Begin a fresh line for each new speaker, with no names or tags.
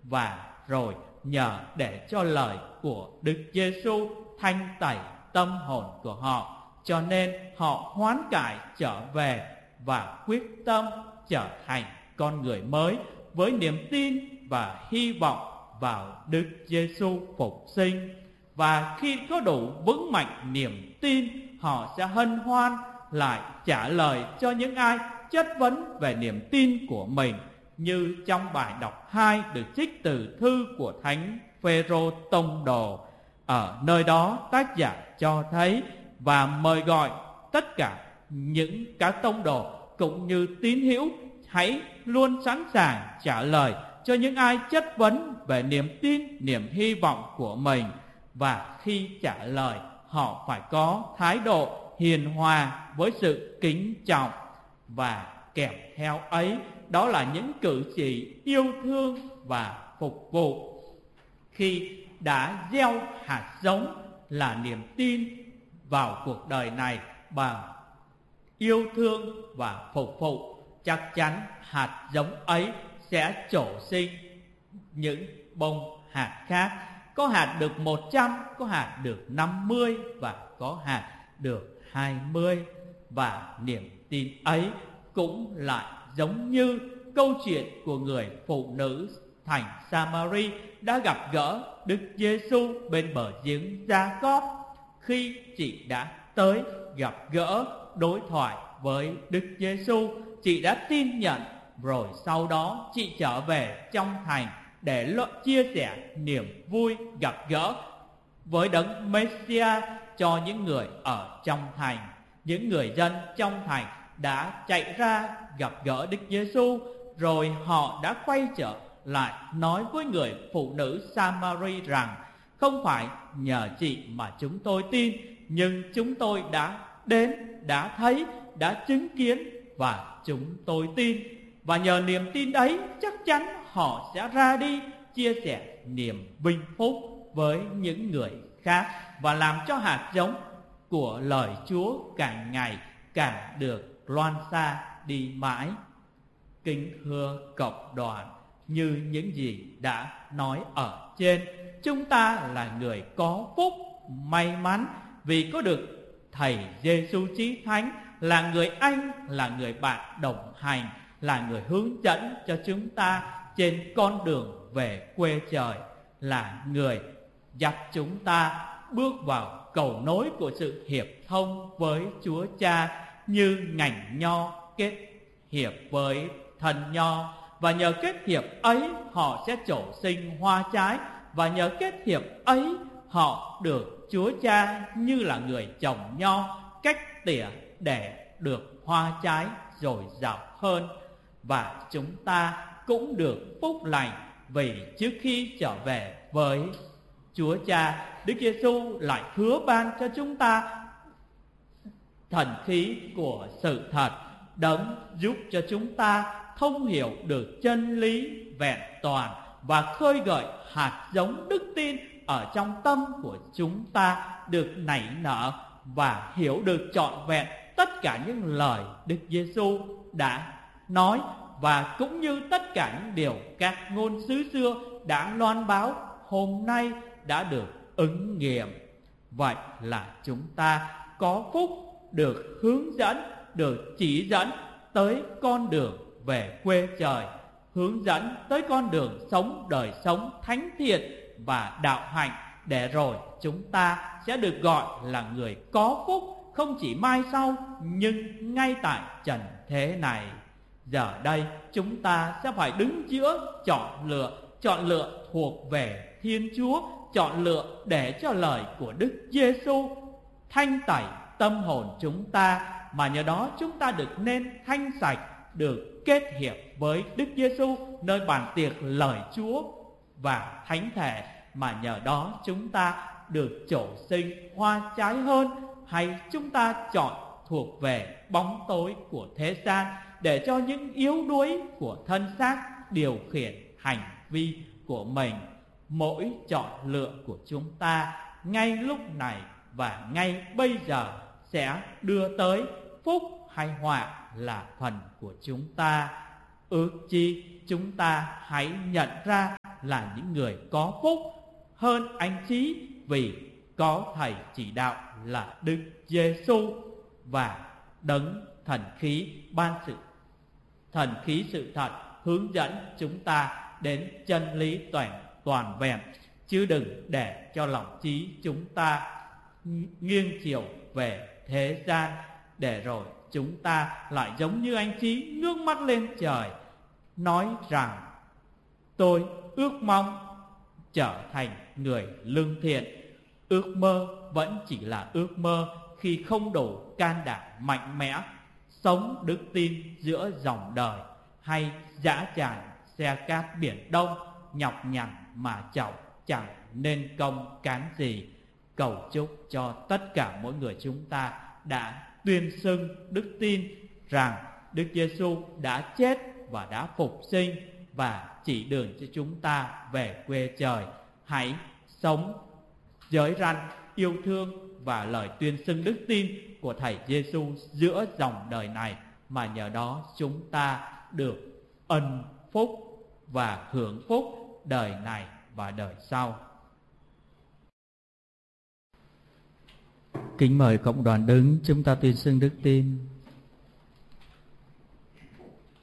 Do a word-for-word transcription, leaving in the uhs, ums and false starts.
và rồi nhờ để cho lời của Đức Giêsu thanh tẩy tâm hồn của họ, cho nên họ hoán cải trở về và quyết tâm trở thành con người mới với niềm tin và hy vọng vào Đức Giêsu phục sinh. Và khi có đủ vững mạnh niềm tin, họ sẽ hân hoan lại trả lời cho những ai chất vấn về niềm tin của mình, như trong bài đọc hai được trích từ thư của Thánh Phêrô Tông Đồ. Ở nơi đó tác giả cho thấy và mời gọi tất cả những các tông đồ cũng như tín hữu hãy luôn sẵn sàng trả lời cho những ai chất vấn về niềm tin, niềm hy vọng của mình. Và khi trả lời, họ phải có thái độ hiền hòa với sự kính trọng, và kèm theo ấy đó là những cử chỉ yêu thương và phục vụ. Khi đã gieo hạt giống là niềm tin vào cuộc đời này bằng yêu thương và phục vụ, chắc chắn hạt giống ấy sẽ trổ sinh những bông hạt khác. Có hạt được một trăm, có hạt được năm mươi và có hạt được hai mươi. Và niềm tin ấy cũng lại giống như câu chuyện của người phụ nữ thành Sa-ma-ri đã gặp gỡ Đức Giêsu bên bờ giếng Gia-cóp. Khi chị đã tới gặp gỡ, đối thoại với Đức Giêsu, chị đã tin nhận, rồi sau đó chị trở về trong thành để chia sẻ niềm vui gặp gỡ với Đấng Messiah cho những người ở trong thành. Những người dân trong thành đã chạy ra gặp gỡ Đức Giêsu, rồi họ đã quay trở lại nói với người phụ nữ Sa-ma-ri rằng: không phải nhờ chị mà chúng tôi tin, nhưng chúng tôi đã đến, đã thấy, đã chứng kiến và chúng tôi tin. Và nhờ niềm tin ấy, chắc chắn họ sẽ ra đi chia sẻ niềm vinh phúc với những người khác, và làm cho hạt giống của lời Chúa càng ngày càng được loan xa đi mãi. Kính thưa cộng đoàn, như những gì đã nói ở trên, chúng ta là người có phúc, may mắn vì có được Thầy Giêsu Chí Thánh là người anh, là người bạn đồng hành, là người hướng dẫn cho chúng ta trên con đường về quê trời, là người dắt chúng ta bước vào cầu nối của sự hiệp thông với Chúa Cha, như ngành nho kết hiệp với thân nho. Và nhờ kết hiệp ấy họ sẽ trổ sinh hoa trái, và nhờ kết hiệp ấy họ được Chúa Cha như là người trồng nho cách tỉa để được hoa trái dồi dào hơn. Và chúng ta cũng được phúc lành, vì trước khi trở về với Chúa Cha, Đức Giêsu lại hứa ban cho chúng ta thần khí của sự thật, đấng giúp cho chúng ta thông hiểu được chân lý vẹn toàn và khơi gợi hạt giống đức tin ở trong tâm của chúng ta được nảy nở và hiểu được trọn vẹn tất cả những lời Đức Giêsu đã nói, và cũng như tất cả những điều các ngôn sứ xưa đã loan báo hôm nay đã được ứng nghiệm. Vậy là chúng ta có phúc được hướng dẫn, được chỉ dẫn tới con đường về quê trời, hướng dẫn tới con đường sống đời sống thánh thiện và đạo hạnh, để rồi chúng ta sẽ được gọi là người có phúc, không chỉ mai sau nhưng ngay tại trần thế này. Giờ đây chúng ta sẽ phải đứng giữa chọn lựa, chọn lựa thuộc về Thiên Chúa, chọn lựa để cho lời của Đức Giêsu thanh tẩy tâm hồn chúng ta, mà nhờ đó chúng ta được nên thanh sạch, được kết hiệp với Đức Giêsu nơi bàn tiệc lời Chúa và thánh thể, mà nhờ đó chúng ta được trổ sinh hoa trái hơn, hay chúng ta chọn thuộc về bóng tối của thế gian để cho những yếu đuối của thân xác điều khiển hành vi của mình. Mỗi chọn lựa của chúng ta ngay lúc này và ngay bây giờ sẽ đưa tới phúc hay họa là phần của chúng ta. Ước chi chúng ta hãy nhận ra là những người có phúc hơn anh Chí, vì có thầy chỉ đạo là Đức Giêsu và đấng thần khí ban sự thần khí sự thật hướng dẫn chúng ta đến chân lý toàn toàn vẹn, chứ đừng để cho lòng trí chúng ta nghiêng chiều về thế gian, để rồi chúng ta lại giống như anh Chí ngước mắt lên trời, nói rằng tôi ước mong trở thành người lương thiện. Ước mơ vẫn chỉ là ước mơ khi không đủ can đảm mạnh mẽ sống đức tin giữa dòng đời, hay dã tràn xe cát biển đông, nhọc nhằn mà chậu chẳng nên công cán gì. Cầu chúc cho tất cả mỗi người chúng ta đã tuyên xưng đức tin rằng Đức Giêsu đã chết và đã phục sinh và chỉ đường cho chúng ta về quê trời. Hãy sống giới răn yêu thương và lời tuyên xưng đức tin của Thầy Giêsu giữa dòng đời này, mà nhờ đó chúng ta được ân phúc và hưởng phúc đời này và đời sau. Kính mời cộng đoàn đứng, chúng ta tuyên xưng đức tin.